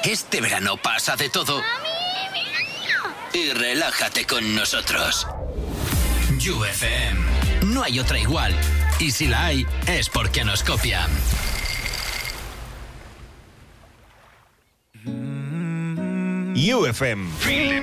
Este verano pasa de todo. Y relájate con nosotros. UFM. No hay otra igual. Y si la hay, es porque nos copian. UFM.